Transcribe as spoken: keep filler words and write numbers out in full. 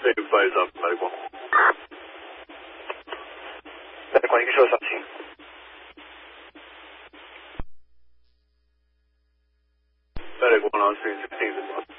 Big advice up medical. Medical, you can show us up team. Medic one on screen sixteen is